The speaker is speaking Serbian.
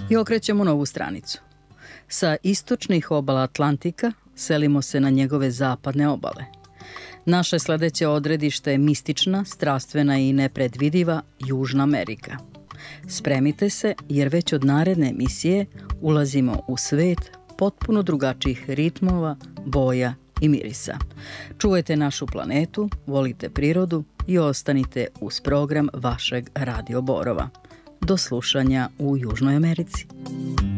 I okrećemo novu stranicu. Sa istočnih obala Atlantika selimo se na njegove zapadne obale. Naše sledeće odredište je mistična, strastvena i nepredvidiva Južna Amerika. Spremite se jer već od naredne emisije ulazimo u svet potpuno drugačijih ritmova, boja i mirisa. Čuvajte našu planetu, volite prirodu i ostanite uz program vašeg Radio Borova. Do slušanja u Južnoj Americi.